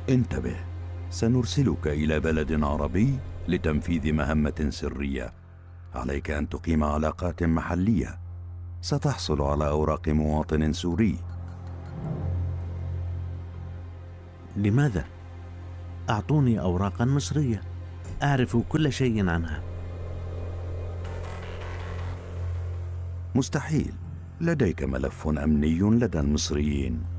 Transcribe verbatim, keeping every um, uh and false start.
انتبه، سنرسلك إلى بلد عربي لتنفيذ مهمة سرية. عليك أن تقيم علاقات محلية. ستحصل على أوراق مواطن سوري. لماذا؟ أعطوني أوراقا مصرية، أعرف كل شيء عنها. مستحيل، لديك ملف أمني لدى المصريين.